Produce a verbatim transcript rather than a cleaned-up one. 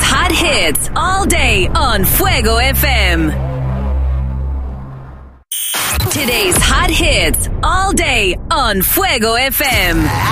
hot hits all day on Fuego F M. Today's hot hits all day on Fuego F M.